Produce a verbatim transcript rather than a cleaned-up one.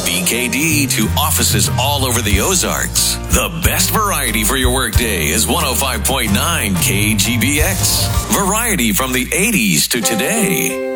B K D to offices all over the Ozarks. The best variety for your workday is one oh five point nine K G B X. Variety from the eighties to today.